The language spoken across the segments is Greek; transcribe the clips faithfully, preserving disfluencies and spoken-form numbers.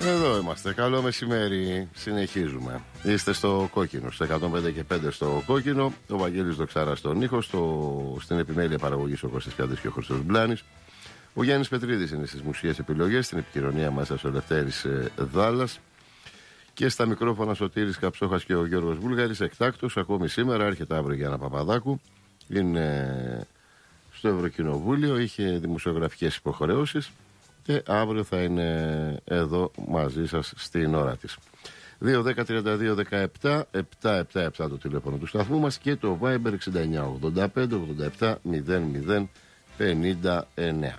Εδώ είμαστε. Καλό μεσημέρι. Συνεχίζουμε. Είστε στο Κόκκινο, στο εκατόν πέντε και πέντε στο Κόκκινο. Ο Βαγγέλης Δοξάρας στον ήχο. Στο... Στην επιμέλεια παραγωγής ο Κώστας Πιάντης και ο Χρήστος Μπλάνης. Ο Γιάννης Πετρίδης είναι στις μουσικές επιλογές. Στην επικοινωνία μας ο Λευτέρης ε, Δάλλας. Και στα μικρόφωνα Σωτήρης Καψόχας και ο Γιώργος Βούλγαρης. Εκτάκτος ακόμη σήμερα. Έρχεται αύριο Γιάννα Παπαδάκου. Είναι στο Ευρωκοινοβούλιο. Είχε δημοσιογραφικές υποχρεώσεις. Και αύριο θα είναι εδώ μαζί σας στην ώρα της. δύο δέκα τριάντα δύο δεκαεπτά επτακόσια εβδομήντα επτά το τηλέφωνο του σταθμού μας και το Viber εξήντα εννιά ογδόντα πέντε ογδόντα επτά μηδέν μηδέν πενήντα εννέα.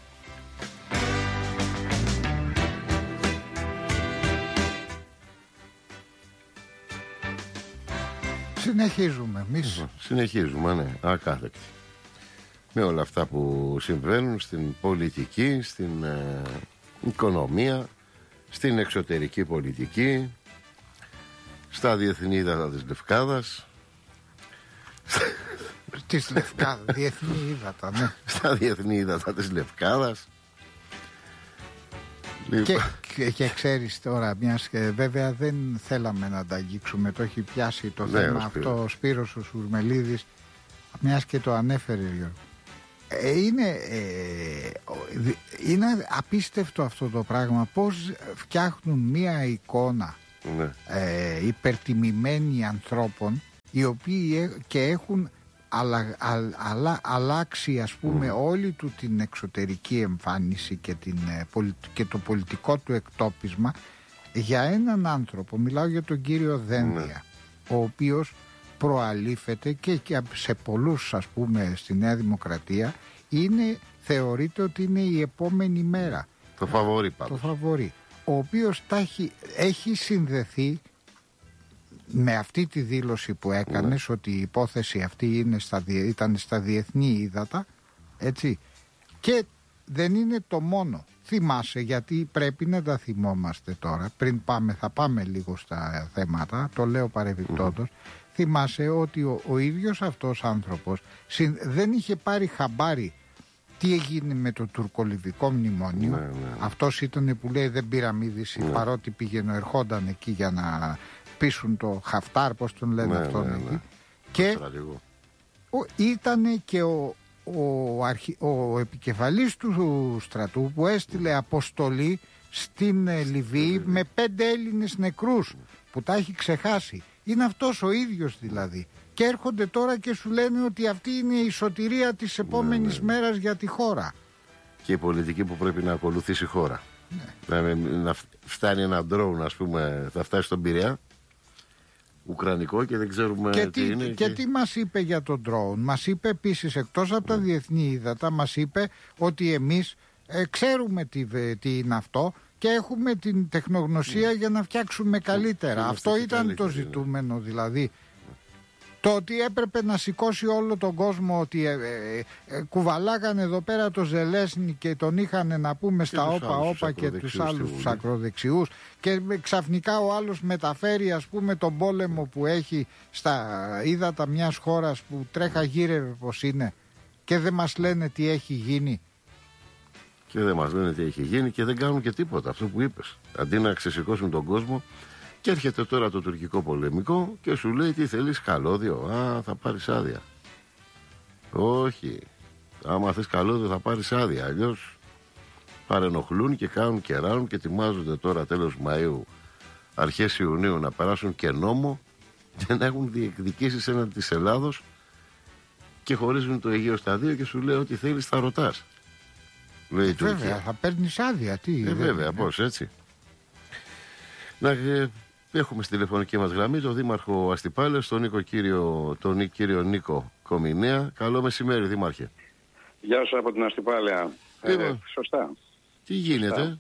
Συνεχίζουμε εμείς. Συνεχίζουμε, ναι, ακάθεκτη. Με όλα αυτά που συμβαίνουν στην πολιτική, στην ε, οικονομία, στην εξωτερική πολιτική, στα διεθνή ύδατα της Λευκάδας. Της Λευκάδας, διεθνή ύδατα, ναι. Στα διεθνή ύδατα της Λευκάδας. Και, και, και ξέρεις τώρα, μιας και βέβαια δεν θέλαμε να τα αγγίξουμε, το έχει πιάσει το ναι, θέμα ο αυτό ο Σπύρος ο Σουρμελίδης, μιας και το ανέφερε ο Γιώργος. Είναι, ε, είναι απίστευτο αυτό το πράγμα, πώς φτιάχνουν μία εικόνα ναι. ε, υπερτιμημένη ανθρώπων οι οποίοι και έχουν αλλα, αλ, αλα, αλλάξει ας πούμε mm. όλη του την εξωτερική εμφάνιση και, την, και το πολιτικό του εκτόπισμα για έναν άνθρωπο. Μιλάω για τον κύριο Δένδια, mm. ο οποίος προαλήφεται και, και σε πολλούς ας πούμε στη Νέα Δημοκρατία είναι, θεωρείται ότι είναι η επόμενη μέρα. Το φαβορί πάντως. Το φαβορί. Ο οποίος έχει, έχει συνδεθεί με αυτή τη δήλωση που έκανες ναι. ότι η υπόθεση αυτή είναι στα, ήταν στα διεθνή ύδατα, έτσι, και δεν είναι το μόνο. Θυμάσαι, γιατί πρέπει να τα θυμόμαστε τώρα, πριν πάμε, θα πάμε λίγο στα θέματα, το λέω παρεμπιπτόντως. Mm-hmm. Θυμάσαι ότι ο, ο ίδιος αυτός άνθρωπος συν, δεν είχε πάρει χαμπάρι τι έγινε με το τουρκολιβικό μνημόνιο. Ναι, ναι, ναι. Αυτός ήταν που λέει δεν πήραμε είδηση, ναι. παρότι πήγαινε ερχόταν εκεί για να πείσουν το Χαφτάρ, πώς τον λένε, ναι, αυτόν ναι, εκεί. Ναι. Και ήταν και ο, ο, αρχι, ο επικεφαλής του στρατού που έστειλε αποστολή στην Λιβύη με πέντε Έλληνες νεκρούς που τα έχει ξεχάσει. Είναι αυτός ο ίδιος δηλαδή. Και έρχονται τώρα και σου λένε ότι αυτή είναι η σωτηρία της επόμενης ναι, ναι. μέρας για τη χώρα. Και η πολιτική που πρέπει να ακολουθήσει η χώρα. Ναι. Να, να φτάνει ένα ντρόουν, ας πούμε, θα φτάσει στον Πειραιά, ουκρανικό, και δεν ξέρουμε και τι, τι είναι. Και, και τι μας είπε για τον ντρόουν. Μας είπε επίσης, εκτός από τα ναι. διεθνή ύδατα, μας είπε ότι εμείς ε, ξέρουμε τι, τι είναι αυτό και έχουμε την τεχνογνωσία ναι. για να φτιάξουμε καλύτερα. Αυτό ήταν καλύτερα, το ζητούμενο, δηλαδή. Το ότι έπρεπε να σηκώσει όλο τον κόσμο, ότι ε, ε, ε, κουβαλάγανε εδώ πέρα το Ζελέσνη και τον είχαν να πούμε στα όπα όπα και τους άλλους τους ακροδεξιούς, και ξαφνικά ο άλλος μεταφέρει ας πούμε τον πόλεμο που έχει στα ύδατα μιας χώρας που τρέχα γύρευε πως είναι, και δεν μας λένε τι έχει γίνει. Και δεν μας λένε τι έχει γίνει και δεν κάνουν και τίποτα, αυτό που είπες. Αντί να ξεσηκώσουν τον κόσμο. Και έρχεται τώρα το τουρκικό πολεμικό και σου λέει τι θέλεις, καλώδιο. Α, θα πάρεις άδεια. Όχι. Άμα θες καλώδιο θα πάρεις άδεια. Αλλιώς παρενοχλούν και κάνουν και ράνουν και ετοιμάζονται τώρα τέλος Μαΐου, αρχές Ιουνίου να περάσουν και νόμο και να έχουν διεκδικήσεις έναντι της Ελλάδος και χωρίζουν το Αιγαίο στα δύο και σου λέει ότι θέλεις θα ρωτάς. Λέει η Τουρκία. Βέβαια, θα παίρνεις άδεια. Τι, ε, βέβαια, πώς έτσι. Να, ε, έχουμε στη τηλεφωνική μας γραμμή τον Δήμαρχο Αστυπάλαιας, τον, Νίκο, κύριο, τον κύριο Νίκο Κομινέα. Καλό μεσημέρι, Δήμαρχε. Γεια σου από την Αστυπάλαια. Ε, σωστά. Τι γίνεται? Σωστά.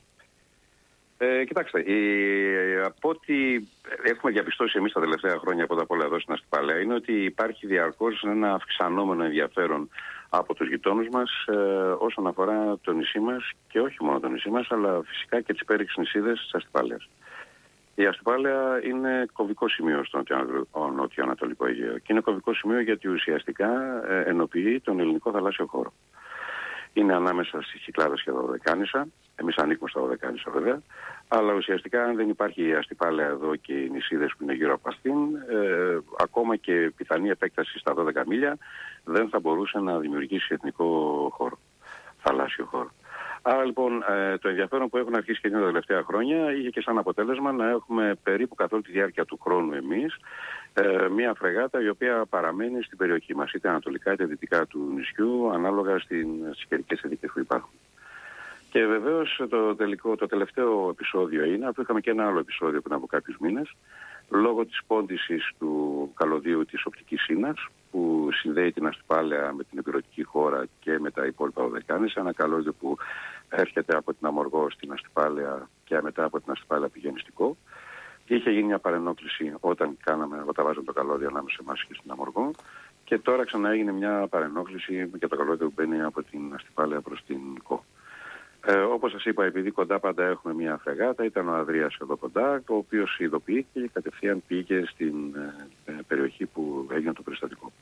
Ε, κοιτάξτε, η, από ό,τι έχουμε διαπιστώσει εμείς τα τελευταία χρόνια πρώτα απ' όλα εδώ στην Αστυπάλαια είναι ότι υπάρχει διαρκώς ένα αυξανόμενο ενδιαφέρον από τους γειτόνους μας ε, όσον αφορά το νησί μας, και όχι μόνο το νησί μας, αλλά φυσικά και τις πέριξ νησίδες της Αστυπάλαιας. Η Αστυπάλαια είναι κομβικό σημείο στο νότιο-ανατολικό Αιγαίο και είναι κομβικό σημείο γιατί ουσιαστικά ε, ενοποιεί τον ελληνικό θαλάσσιο χώρο. Είναι ανάμεσα στις Κυκλάδες και Δωδεκάνησα Εμείς ανήκουμε στα Δωδεκάνησα βέβαια, αλλά ουσιαστικά αν δεν υπάρχει η αστιπάλαια εδώ και οι νησίδες που είναι γύρω από αυτήν, ε, ακόμα και πιθανή επέκταση στα δώδεκα μίλια δεν θα μπορούσε να δημιουργήσει εθνικό χώρο, θαλάσσιο χώρο. Άρα λοιπόν ε, το ενδιαφέρον που έχουν αρχίσει και τα τελευταία χρόνια είχε και σαν αποτέλεσμα να έχουμε περίπου καθ' όλη τη διάρκεια του χρόνου εμείς ε, μια φρεγάτα η οποία παραμένει στην περιοχή μας, είτε ανατολικά είτε δυτικά του νησιού, ανάλογα στην, στις καιρικές συνθήκες που υπάρχουν. Και βεβαίως το, τελικό, το τελευταίο επεισόδιο είναι, αφού είχαμε και ένα άλλο επεισόδιο πριν από κάποιους μήνες, λόγω της πόντισης του καλωδίου της οπτικής ίνας, που συνδέει την αστιπάλαια με την υπηρετική χώρα και με τα υπόλοιπα Δωδεκάνησα, ένα καλώδιο που έρχεται από την Αμοργό στην αστιπάλαια και μετά από την αστιπάλαια πηγαίνει στην Κο. Και είχε γίνει μια παρενόχληση όταν, κάναμε, όταν βάζαμε το καλώδιο ανάμεσα σε εμάς και στην Αμοργό. Και τώρα ξανά έγινε μια παρενόχληση για το καλώδιο που μπαίνει από την αστιπάλαια προς την Κο. Ε, όπως σας είπα, επειδή κοντά πάντα έχουμε μια φρεγάτα, ήταν ο Ανδρείας εδώ κοντά, ο οποίος ειδοποιήθηκε και κατευθείαν πήγε στην ε, περιοχή που έγινε το περιστατικό.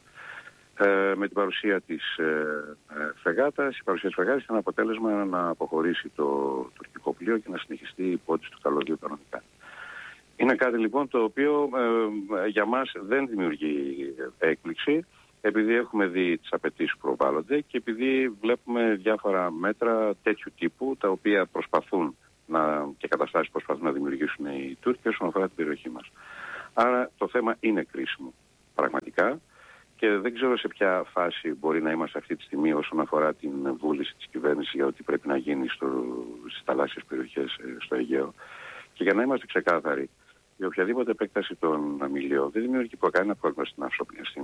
Ε, με την παρουσία της ε, ε, φρεγάτας, η παρουσία της φρεγάτας ήταν αποτέλεσμα να αποχωρήσει το τουρκικό πλοίο και να συνεχιστεί η υπότιση του καλωδίου κανονικά. Είναι κάτι λοιπόν το οποίο ε, για μας δεν δημιουργεί έκπληξη, επειδή έχουμε δει τις απαιτήσεις που προβάλλονται και επειδή βλέπουμε διάφορα μέτρα τέτοιου τύπου τα οποία προσπαθούν να, και καταστάσεις που προσπαθούν να δημιουργήσουν οι Τούρκοι όσον αφορά την περιοχή μας. Άρα το θέμα είναι κρίσιμο πραγματικά και δεν ξέρω σε ποια φάση μπορεί να είμαστε αυτή τη στιγμή όσον αφορά την βούληση της κυβέρνησης για ό,τι πρέπει να γίνει στο, στις θαλάσσιες περιοχές στο Αιγαίο. Και για να είμαστε ξεκάθαροι, η οποιαδήποτε επέκταση των αμυλίων δεν δημιουργεί κανένα πρόβλημα στην, στην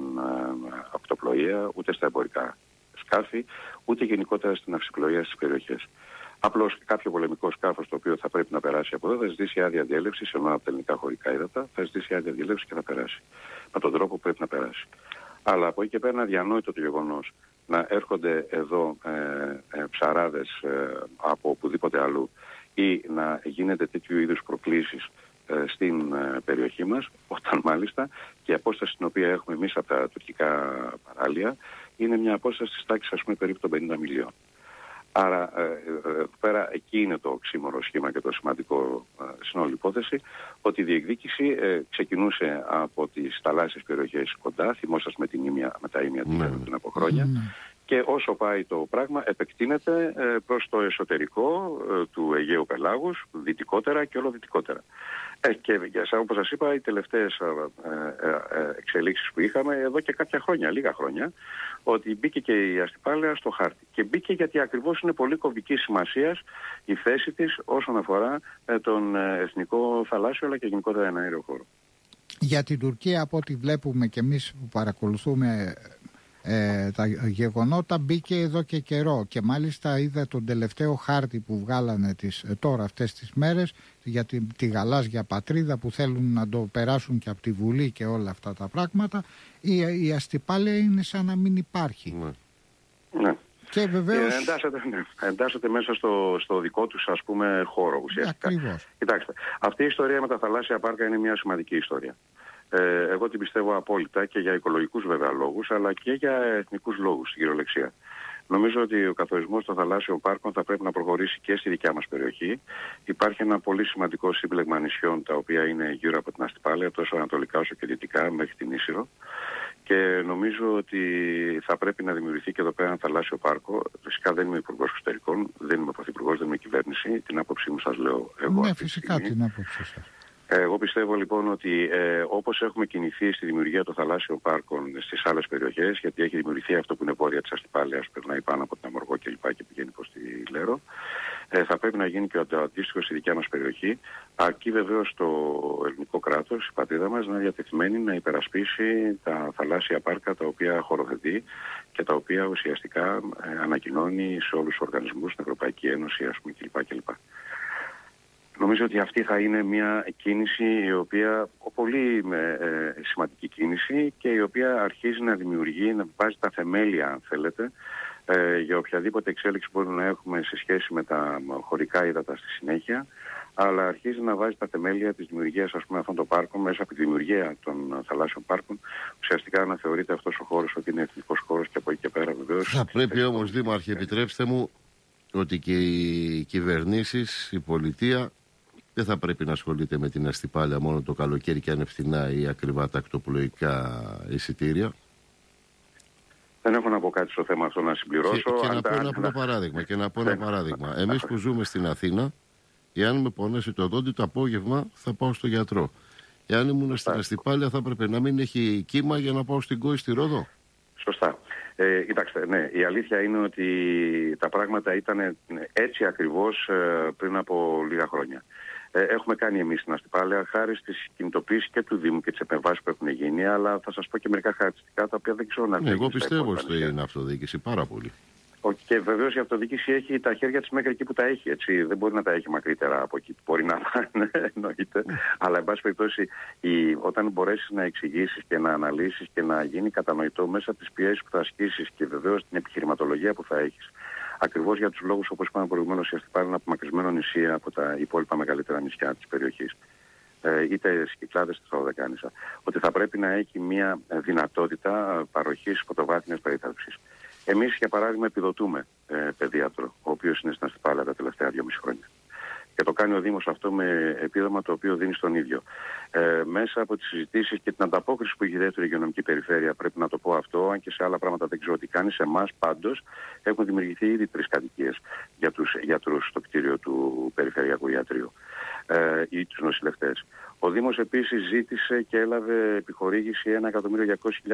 ακτοπλοεία, ούτε στα εμπορικά σκάφη, ούτε γενικότερα στην αυσιπλοεία στις περιοχές. Απλώς κάποιο πολεμικό σκάφος το οποίο θα πρέπει να περάσει από εδώ θα ζητήσει άδεια διέλευσης, ενώ από τα ελληνικά χωρικά ύδατα θα ζητήσει άδεια διέλευσης και θα περάσει. Με τον τρόπο που πρέπει να περάσει. Αλλά από εκεί και πέρα είναι αδιανόητο το γεγονός να έρχονται εδώ ε, ε, ψαράδες ε, από οπουδήποτε αλλού ή να γίνεται τέτοιου είδους προκλήσεις στην περιοχή μας, όταν μάλιστα και η απόσταση την οποία έχουμε εμείς από τα τουρκικά παράλια είναι μια απόσταση της τάξης ας πούμε περίπου των πενήντα μιλίων. Άρα εδώ πέρα εκεί είναι το οξύμορο σχήμα και το σημαντικό στην όλη υπόθεση, ότι η διεκδίκηση ε, ξεκινούσε από τις θαλάσσιες περιοχές κοντά, θυμόσαστε με, την ήμια, με τα ήμια mm. την από χρόνια, mm. και όσο πάει το πράγμα επεκτείνεται ε, προς το εσωτερικό ε, του Αιγαίου Πελάγους, δυτικότερα και όλο δυτικότερα. Ε, και σαν όπως σας είπα, οι τελευταίες ε, ε, ε, εξελίξεις που είχαμε εδώ και κάποια χρόνια, λίγα χρόνια, ότι μπήκε και η αστιπάλαια στο χάρτη. Και μπήκε γιατί ακριβώς είναι πολύ κομβική σημασίας η θέση της όσον αφορά ε, τον ε, εθνικό θαλάσσιο αλλά και γενικότερα ένα αέριο χώρο. Για την Τουρκία, από ό,τι βλέπουμε και εμείς που παρακολουθούμε ε, τα γεγονότα, μπήκε εδώ και καιρό και μάλιστα είδα τον τελευταίο χάρτη που βγάλανε τις, ε, τώρα αυτές τις μέρες για τη, τη γαλάζια πατρίδα που θέλουν να το περάσουν και από τη Βουλή και όλα αυτά τα πράγματα. Η, η αστιπάλαια είναι σαν να μην υπάρχει. Ναι. Ναι. Και βεβαίως... Ε, εντάσσεται, ναι. εντάσσεται μέσα στο, στο δικό τους ας πούμε χώρο ουσιαστικά. Ακριβώς. Κοιτάξτε, αυτή η ιστορία με τα θαλάσσια πάρκα είναι μια σημαντική ιστορία. Ε, εγώ την πιστεύω απόλυτα και για οικολογικούς βέβαια λόγους, αλλά και για εθνικούς λόγους στην κυριολεξία. Νομίζω ότι ο καθορισμός των θαλάσσιων πάρκων θα πρέπει να προχωρήσει και στη δικιά μας περιοχή. Υπάρχει ένα πολύ σημαντικό σύμπλεγμα νησιών τα οποία είναι γύρω από την αστιπάλαια, τόσο ανατολικά όσο και δυτικά μέχρι την Ίσυρο. Και νομίζω ότι θα πρέπει να δημιουργηθεί και εδώ πέρα ένα θαλάσσιο πάρκο. Φυσικά δεν είμαι υπουργός εξωτερικών, δεν είμαι πρωθυπουργός, δεν είμαι κυβέρνηση. Την άποψή μου σας λέω εγώ. Ναι, φυσικά την άποψή σας. Εγώ πιστεύω λοιπόν ότι ε, όπως έχουμε κινηθεί στη δημιουργία των θαλάσσιων πάρκων στις άλλες περιοχές, γιατί έχει δημιουργηθεί αυτό που είναι βόρεια της αστιπάλαιας, περνάει πάνω από την Αμοργό κλπ. Και πηγαίνει προς τη Λέρο, ε, θα πρέπει να γίνει και το αντίστοιχο στη δικιά μας περιοχή, αρκεί βεβαίως το ελληνικό κράτος, η πατρίδα μας, να είναι διατεθειμένη να υπερασπίσει τα θαλάσσια πάρκα τα οποία χωροθετεί και τα οποία ουσιαστικά ε, ανακοινώνει σε όλους τους οργανισμούς, στην Ευρωπαϊκή Ένωση ας πούμε, κλπ. κλπ. Νομίζω ότι αυτή θα είναι μια κίνηση η οποία, πολύ ε, σημαντική κίνηση και η οποία αρχίζει να δημιουργεί, να βάζει τα θεμέλια αν θέλετε, ε, για οποιαδήποτε εξέλιξη μπορούμε να έχουμε σε σχέση με τα χωρικά ύδατα στη συνέχεια, αλλά αρχίζει να βάζει τα θεμέλια της δημιουργίας ας πούμε, αυτών των πάρκων, μέσα από τη δημιουργία των θαλάσσιων πάρκων, ουσιαστικά να θεωρείται αυτός ο χώρος ότι είναι εθνικός χώρος και από εκεί και πέρα βεβαίως. Θα πρέπει όμως, Δήμαρχε, επιτρέψτε μου, ότι και οι κυβερνήσεις, η πολιτεία δεν θα πρέπει να ασχολείται με την αστιπάλια μόνο το καλοκαίρι και αν είναι φθηνά ή ακριβά τακτοπλοϊκά εισιτήρια. Δεν έχω να πω κάτι στο θέμα αυτό να συμπληρώσω. Και, και να τα... πω ένα απλό παράδειγμα. Και να πω ένα παράδειγμα. Εμείς που ζούμε στην Αθήνα, εάν με πονέσει το δόντι το απόγευμα θα πάω στο γιατρό. Εάν ήμουν στην αστιπάλια θα έπρεπε να μην έχει κύμα για να πάω στην Κόη στη Ρόδο. Σωστά. Ε, κοιτάξτε, ναι, η αλήθεια είναι ότι τα πράγματα ήταν έτσι ακριβώς ε, πριν από λίγα χρόνια. Ε, έχουμε κάνει εμείς στην αστιπάλαια χάρη στις κινητοποίησεις και του Δήμου και τις επεμβάσεις που έχουν γίνει, αλλά θα σας πω και μερικά χαρακτηριστικά τα οποία δεν ξέρω να ναι, εγώ πιστεύω στην αυτοδιοίκηση πάρα πολύ. Και βεβαίως η αυτοδιοίκηση έχει τα χέρια της μέχρι εκεί που τα έχει. Έτσι. Δεν μπορεί να τα έχει μακρύτερα από εκεί που μπορεί να πάνε, εννοείται. Αλλά, εν πάση περιπτώσει, η, όταν μπορέσεις να εξηγήσεις και να αναλύσεις και να γίνει κατανοητό μέσα από τις πιέσεις που θα ασκήσεις και βεβαίως την επιχειρηματολογία που θα έχεις, ακριβώς για τους λόγους, όπως είπαμε προηγουμένως, η Αστιπάλαια είναι απομακρυσμένο νησί από τα υπόλοιπα μεγαλύτερα νησιά της περιοχής, είτε στις Κυκλάδες της Ροδεκάνησα, ότι θα πρέπει να έχει μια δυνατότητα παροχής φωτοβάθμιας περίθαλψης. Εμείς, για παράδειγμα, επιδοτούμε ε, παιδίατρο, ο οποίος είναι στην Αστιπάλαια τα τελευταία δυόμιση χρόνια. Και το κάνει ο Δήμος αυτό με επίδομα το οποίο δίνει στον ίδιο. Ε, μέσα από τις συζητήσεις και την ανταπόκριση που έχει η δεύτερη υγειονομική περιφέρεια, πρέπει να το πω αυτό, αν και σε άλλα πράγματα δεν ξέρω τι κάνει, σε εμάς πάντως έχουν δημιουργηθεί ήδη τρεις κατοικίες για τους γιατρούς στο κτίριο του Περιφερειακού Ιατρείου ε, ή τους νοσηλευτές. Ο Δήμος επίσης ζήτησε και έλαβε επιχορήγηση ένα εκατομμύριο διακόσιες χιλιάδες